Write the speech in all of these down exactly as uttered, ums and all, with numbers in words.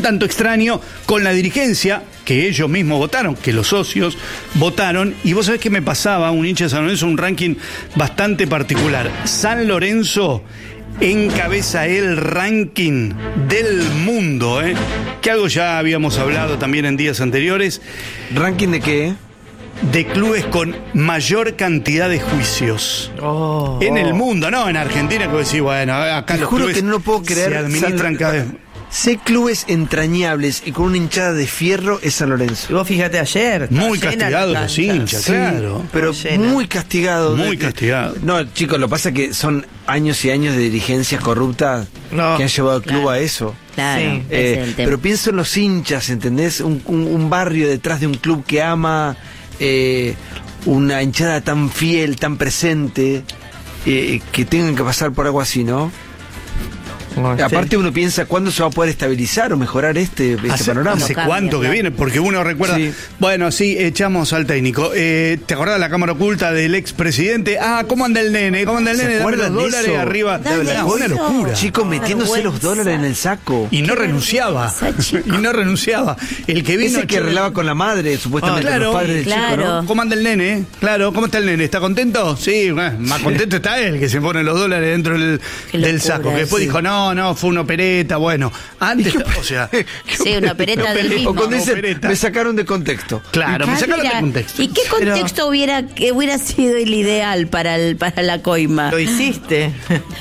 tanto extraño con la dirigencia que ellos mismos votaron, que los socios votaron, y vos sabés que me pasaba un hincha de San Lorenzo, un ranking bastante particular. San Lorenzo encabeza el ranking del mundo, ¿eh? Que algo ya habíamos hablado también en días anteriores. ¿Ranking de qué? De clubes con mayor cantidad de juicios oh, en oh. el mundo, no en Argentina, que vos decís, bueno, acá Te los juro clubes que no lo puedo creer. se administran San... cada vez. Sé clubes entrañables y con una hinchada de fierro es San Lorenzo. Y vos fíjate ayer. Muy castigados los hinchas, sí, claro. Pero muy castigados. Muy castigados. No, chicos, lo que pasa es que son años y años de dirigencias corruptas no, que han llevado al club claro, a eso. Claro, sí. eh, pero pienso en los hinchas, ¿entendés? Un, un, un barrio detrás de un club que ama, eh, una hinchada tan fiel, tan presente, eh, que tengan que pasar por algo así, ¿no? No, aparte uno piensa cuándo se va a poder estabilizar o mejorar este, este ¿Hace, panorama. ¿Hace cambia, cuánto claro. que viene? Porque uno recuerda, sí. bueno, sí, echamos al técnico. Eh, ¿Te acordás de la cámara oculta del expresidente? Ah, ¿cómo anda el nene? ¿Cómo anda el nene? Dame los dólares eso? arriba. Dale Una eso. locura. Chicos metiéndose los dólares en el saco. Y no renunciaba. Y no renunciaba. El que vino... Ese que arreglaba con la madre, supuestamente, ah, claro, los padres del claro. chico, ¿no? ¿Cómo anda el nene? Claro, ¿cómo está el nene? ¿Está contento? Sí, bueno, más contento está él, que se pone los dólares dentro del, del saco. Que después sí. dijo, no, no, fue una opereta. Bueno, antes, o sea... Sí, una opereta del mismo. O cuando dicen, me sacaron de contexto. Claro, me sacaron de contexto. ¿Y qué contexto Pero... hubiera, que hubiera sido el ideal para, el, para la coima? Lo hiciste.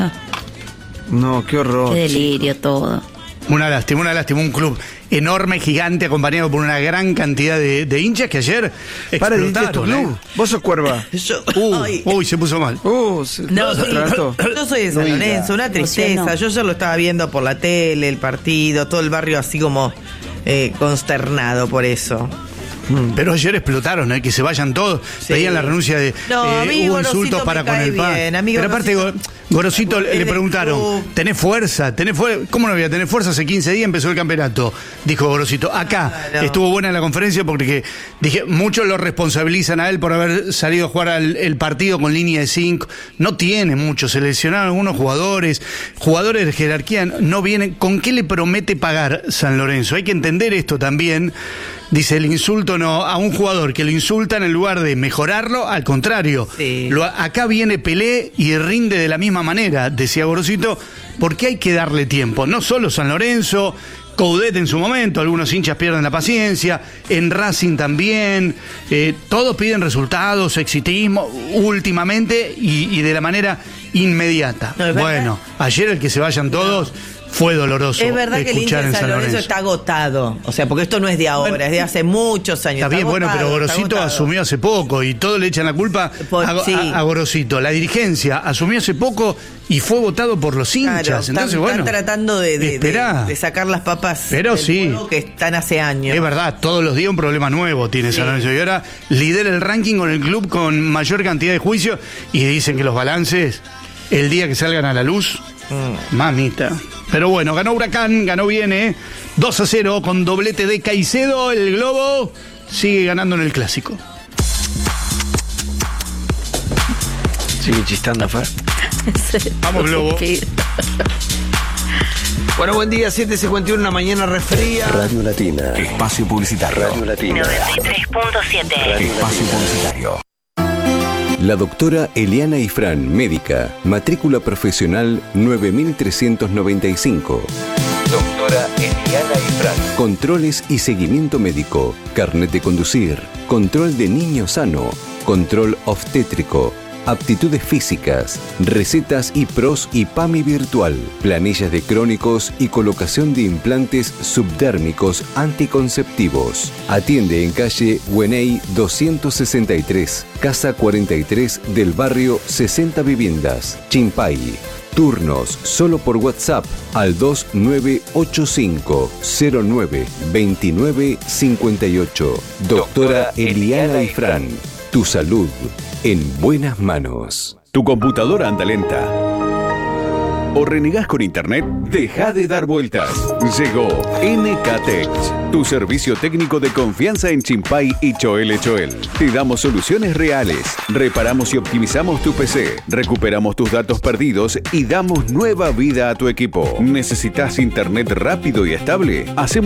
No, qué horror. Qué delirio todo. Una lástima, una lástima, un club enorme, gigante, acompañado por una gran cantidad de, de hinchas que ayer Para explotaron, tu club. ¿eh? ¿Vos sos Cuerva? Yo, uy, uy, se puso mal. Uh, se, no, sí, yo, yo soy de San Lorenzo, una tristeza. No. Yo ya lo estaba viendo por la tele, el partido, todo el barrio así como eh, consternado por eso. Pero ayer explotaron, ¿eh? Que se vayan todos. Sí. Pedían la renuncia de. No, eh, a mí hubo insultos para con el P A. Pero aparte, Gorosito le preguntaron: ¿tenés fuerza? ¿Tenés fuerza? ¿Cómo no voy a tener fuerza? Hace quince días empezó el campeonato. Dijo Gorosito. Acá claro. Estuvo buena la conferencia porque dije, muchos lo responsabilizan a él por haber salido a jugar al, el partido con línea de cinco. No tiene mucho. Seleccionaron algunos jugadores. Jugadores de jerarquía no vienen. ¿Con qué le promete pagar San Lorenzo? Hay que entender esto también. Dice, el insulto no a un jugador que lo insultan en lugar de mejorarlo, al contrario. Sí. Lo, acá viene Pelé y rinde de la misma manera, decía Gorosito, porque hay que darle tiempo. No solo San Lorenzo, Coudet en su momento, algunos hinchas pierden la paciencia, en Racing también, eh, todos piden resultados, exitismo, últimamente y, y de la manera inmediata. No, bueno, ayer el que se vayan todos... Fue doloroso. Es verdad que el hincha de San, San Lorenzo, Lorenzo está agotado. O sea, porque esto no es de ahora, bueno, es de hace muchos años. Está, está bien, agotado, bueno, pero Gorosito asumió hace poco y todos le echan la culpa por, a, sí. a, a Gorosito. La dirigencia asumió hace poco y fue votado por los hinchas. Claro, Entonces, están, bueno, están tratando de, de, de, de sacar las papas pero del sí. que están hace años. Es verdad, todos los días un problema nuevo tiene sí. San Lorenzo. Y ahora lidera el ranking con el club con mayor cantidad de juicios y dicen que los balances, el día que salgan a la luz, mm. mamita. Pero bueno, ganó Huracán, ganó bien, ¿eh? dos a cero con doblete de Caicedo. El Globo sigue ganando en el Clásico. Sigue chistando, Fer. Vamos, Globo. Bueno, buen día, siete cincuenta y uno, una mañana resfría. Radio Latina. Espacio publicitario. Radio Latina. noventa y tres punto siete. Espacio publicitario. La doctora Eliana Ifrán, médica, matrícula profesional nueve mil trescientos noventa y cinco. Doctora Eliana Ifrán. Controles y seguimiento médico, carnet de conducir, control de niño sano, control obstétrico, aptitudes físicas, recetas y pros y PAMI virtual, planillas de crónicos y colocación de implantes subdérmicos anticonceptivos. Atiende en calle Güeney doscientos sesenta y tres, casa cuarenta y tres del barrio sesenta Viviendas, Chimpay. Turnos solo por WhatsApp al dos nueve ocho cinco cero nueve dos nueve cinco ocho. Doctora Eliana Ifrán. Tu salud en buenas manos. ¿Tu computadora anda lenta? ¿O renegás con internet? Deja de dar vueltas. Llegó N K Tech, tu servicio técnico de confianza en Chimpay y Choel Choel. Te damos soluciones reales. Reparamos y optimizamos tu P C. Recuperamos tus datos perdidos y damos nueva vida a tu equipo. ¿Necesitas internet rápido y estable? Hacemos